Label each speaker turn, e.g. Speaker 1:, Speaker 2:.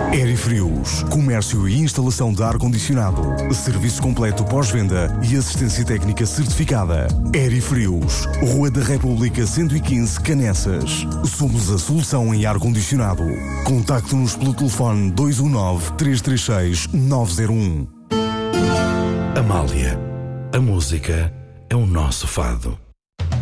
Speaker 1: Aerifrios, comércio e instalação de ar-condicionado, serviço completo pós-venda e assistência técnica certificada. Aerifrios, Rua da República 115, Canessas. Somos a solução em ar-condicionado. Contacte-nos pelo telefone 219-336-901.
Speaker 2: Amália, a música é o nosso fado.